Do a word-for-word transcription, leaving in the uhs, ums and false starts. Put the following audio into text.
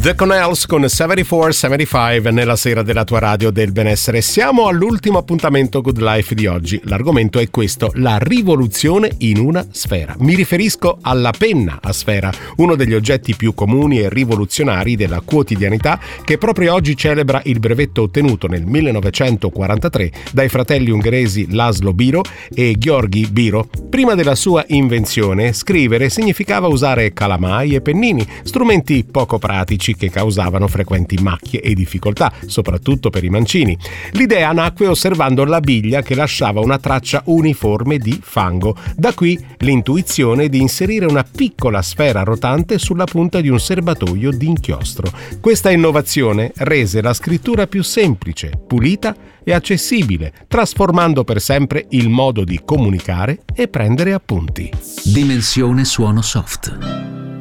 The Connells con settantaquattro settantacinque nella sera della tua radio del benessere. Siamo all'ultimo appuntamento Good Life di oggi. L'argomento è questo: la rivoluzione in una sfera. Mi riferisco alla penna a sfera, uno degli oggetti più comuni e rivoluzionari della quotidianità, che proprio oggi celebra il brevetto ottenuto nel millenovecentoquarantatré dai fratelli ungheresi Laszlo Biro e György Biro. Prima della sua invenzione, scrivere significava usare calamai e pennini, strumenti poco pratici che causavano frequenti macchie e difficoltà, soprattutto per i mancini. L'idea nacque osservando la biglia che lasciava una traccia uniforme di fango. Da qui l'intuizione di inserire una piccola sfera rotante sulla punta di un serbatoio d'inchiostro. Questa innovazione rese la scrittura più semplice, pulita e accessibile, trasformando per sempre il modo di comunicare e prendere appunti. Dimensione suono soft.